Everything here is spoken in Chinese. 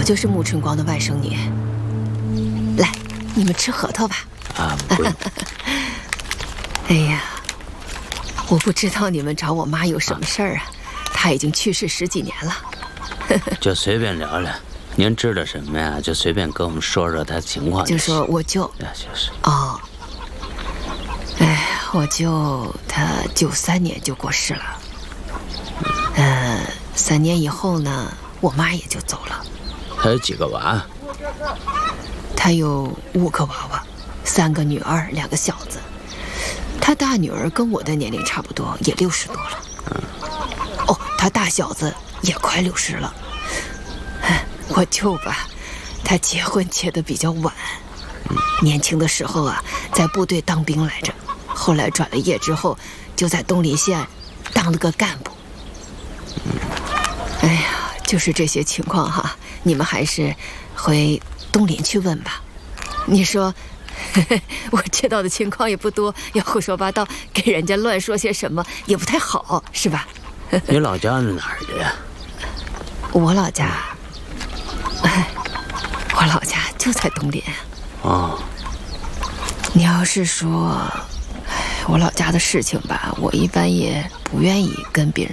我就是穆春光的外甥女。来，你们吃核桃吧。 啊，不用。 哎呀，我不知道你们找我妈有什么事儿啊？她已经去世10几年了。 就随便聊聊，您知道什么呀？就随便跟我们说说她情况。 就说我舅。 就是。 哦。哎，我舅他93年就过世了。3年以后呢，我妈也就走了。 他有几个娃？ 他有5个娃娃，3个女儿，2个小子。他大女儿跟我的年龄差不多，也60多了。哦，他大小子也快60了。我舅吧，他结婚结得比较晚。年轻的时候啊，在部队当兵来着，后来转了业之后，就在东临县当了个干部。哎呀，就是这些情况哈，你们还是回东临去问吧。你说，我知道的情况也不多，要胡说八道，给人家乱说些什么也不太好，是吧？ 你老家是哪儿的呀？ 我老家，我老家就在东临。 哦， 你要是说，我老家的事情吧，我一般也不愿意跟别人